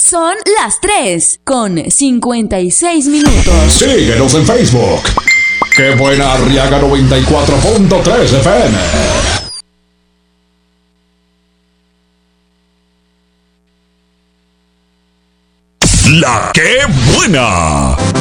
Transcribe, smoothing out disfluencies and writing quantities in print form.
Son las 3 con 56 minutos. Síguenos en Facebook. ¡Qué buena Arriaga 94.3 FM! La que buena.